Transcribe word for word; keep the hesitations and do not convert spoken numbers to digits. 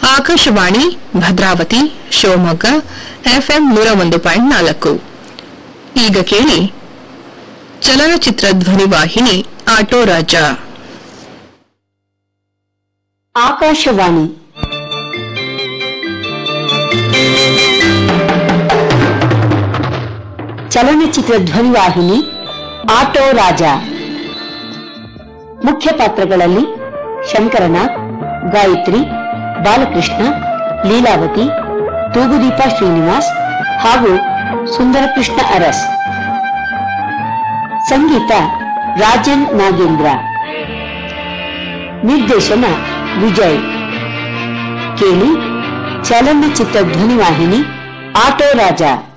Akashvani Bhadravati Shivamogga FM ನೂರ ಒಂದು point ನಾಲ್ಕು. ಈಗ ಕೇಳಿ ಚಲನಚಿತ್ರ ಧ್ವನಿವಾಹಿನಿ ಆಟೋ ರಾಜ. ಆಕಾಶವಾಣಿ ಚಲನಚಿತ್ರ ಧ್ವನಿವಾಹಿನಿ ಆಟೋ ರಾಜ. ಮುಖ್ಯ ಪಾತ್ರಗಳಲ್ಲಿ ಶಂಕರನಾಥ್, ಗಾಯತ್ರಿ, ಬಾಲಕೃಷ್ಣ, ಲೀಲಾವತಿ, ತೂಗುದೀಪ ಶ್ರೀನಿವಾಸ್ ಹಾಗೂ ಸುಂದರಕೃಷ್ಣ ಅರಸ್. ಸಂಗೀತ ರಾಜನ್ ನಾಗೇಂದ್ರ. ನಿರ್ದೇಶನ ವಿಜಯ್. ಕೇಳಿ ಚಲನಚಿತ್ರ ಧ್ವನಿವಾಹಿನಿ ಆಟೋ ರಾಜ.